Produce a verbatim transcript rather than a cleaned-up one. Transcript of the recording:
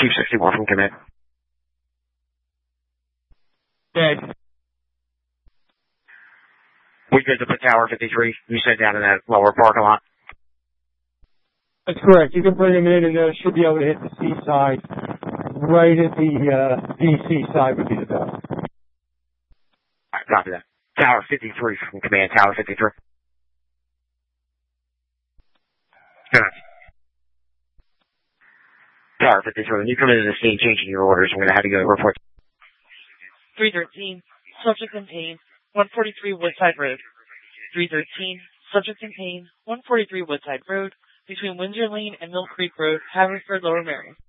Chief sixty-one from command. Dead. We good to put Tower fifty-three, you said down in that lower parking lot? That's correct. You can bring them in and uh, should be able to hit the C side. Right at the uh, D C side would be the best. Alright, copy that. Tower fifty-three from command, Tower fifty-three. Good. Tower fifty-three, when you come into the scene changing your orders, I'm going to have to go report. three thirteen, subject in pain, one forty-three Woodside Road. three thirteen, subject in pain, one forty-three Woodside Road, between Windsor Lane and Mill Creek Road, Haverford, Lower Merion.